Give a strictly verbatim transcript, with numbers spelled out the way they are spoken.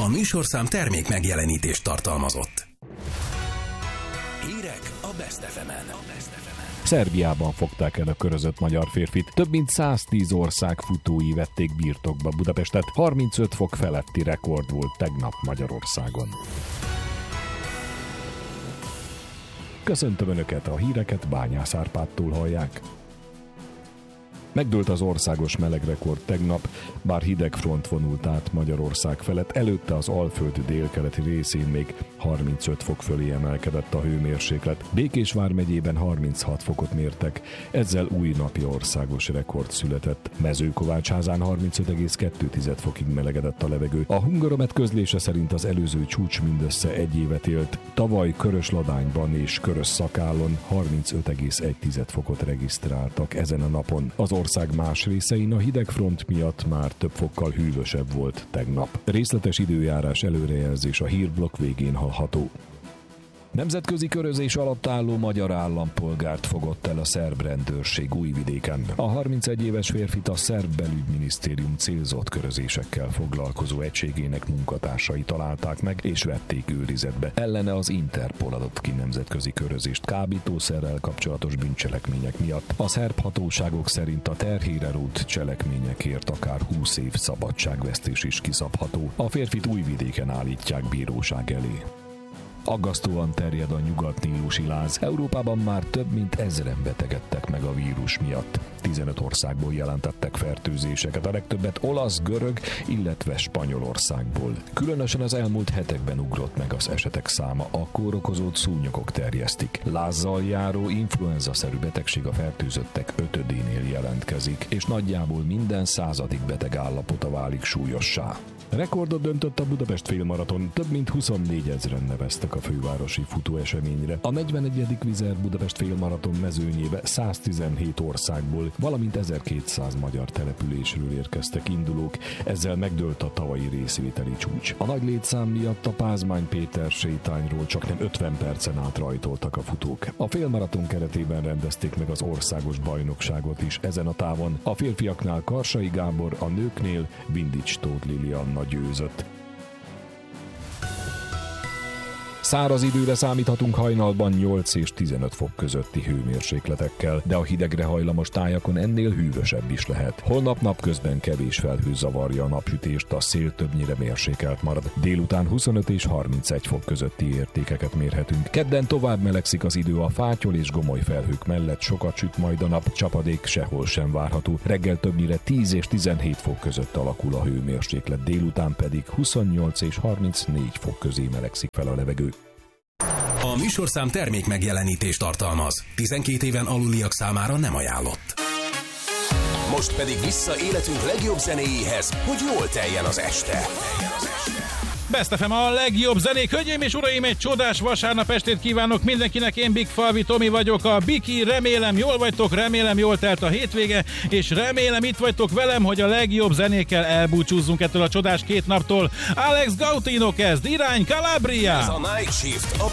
A műsorszám termék megjelenítést tartalmazott. Hírek a Best ef emen. Szerbiában fogták el a körözött magyar férfit. Több mint száztíz ország futói vették birtokba Budapestet. harmincöt fok feletti rekord volt tegnap Magyarországon. Köszöntöm Önöket, a híreket Bányász Árpádtól hallják. Megdőlt az országos melegrekord tegnap, bár hideg front vonult át Magyarország felett, előtte az Alföld délkeleti részén még harmincöt fok fölé emelkedett a hőmérséklet. Békés vármegyében harminchat fokot mértek, ezzel új napi országos rekord született. Mezőkovácsházán harmincöt egész kettő fokig melegedett a levegő. A Hungaromet közlése szerint az előző csúcs mindössze egy évet élt. Tavaly Körösladányban és Körösszakállon harmincöt egész egy fokot regisztráltak ezen a napon. Az ország más részein a hidegfront miatt már több fokkal hűvösebb volt tegnap. Részletes időjárás előrejelzés a hírblokk végén hallható. Nemzetközi körözés alatt álló magyar állampolgárt fogott el a szerb rendőrség Újvidéken. A harmincegy éves férfit a szerb belügyminisztérium célzott körözésekkel foglalkozó egységének munkatársai találták meg és vették őrizetbe. Ellene az Interpol adott ki nemzetközi körözést kábítószerrel kapcsolatos bűncselekmények miatt. A szerb hatóságok szerint a terhére rótt cselekményekért akár húsz év szabadságvesztés is kiszabható. A férfit Újvidéken állítják bíróság elé. Aggasztóan terjed a nyugat-nílusi láz. Európában már több mint ezren betegedtek meg a vírus miatt. tizenöt országból jelentettek fertőzéseket, a legtöbbet olasz, görög, illetve Spanyolországból. Különösen az elmúlt hetekben ugrott meg az esetek száma, a kórokozót szúnyogok terjesztik. Lázzal járó influenza-szerű betegség a fertőzöttek ötödénél jelentkezik, és nagyjából minden századik beteg állapota válik súlyossá. Rekordot döntött a Budapest félmaraton, több mint huszonnégy ezren neveztek a fővárosi futóeseményre. A negyvenegyedik Vizer Budapest félmaraton mezőnyébe száztizenhét országból, valamint ezerkétszáz magyar településről érkeztek indulók, ezzel megdőlt a tavalyi részvételi csúcs. A nagy létszám miatt a Pázmány Péter sétányról csaknem ötven percen át rajtoltak a futók. A félmaraton keretében rendezték meg az országos bajnokságot is ezen a távon. A férfiaknál Karsai Gábor, a nőknél Vindics Tóth Lilianna győzött. Száraz időre számíthatunk hajnalban nyolc és tizenöt fok közötti hőmérsékletekkel, de a hidegre hajlamos tájakon ennél hűvösebb is lehet. Holnap napközben kevés felhő zavarja a napsütést, a szél többnyire mérsékelt marad. Délután huszonöt és harmincegy fok közötti értékeket mérhetünk. Kedden tovább melegszik az idő, a fátyol és gomoly felhők mellett sokat süt majd a nap, csapadék sehol sem várható. Reggel többnyire tíz és tizenhét fok között alakul a hőmérséklet, délután pedig huszonnyolc és harmincnégy fok közé melegszik fel a levegő. A műsorszám termék megjelenítést tartalmaz. tizenkét éven aluliak számára nem ajánlott. Most pedig vissza életünk legjobb zenéjéhez, hogy jól teljen az este. Best ef em a legjobb zenék. Hölgyeim és uraim, egy csodás vasárnap estét kívánok mindenkinek. Én Big Falvi Tomi vagyok, a Biki. Remélem jól vagytok, remélem jól telt a hétvége, és remélem itt vagytok velem, hogy a legjobb zenékkel elbúcsúzzunk ettől a csodás két naptól. Alex Gautino kezd, irány Calabria! Ez a Night Shift, a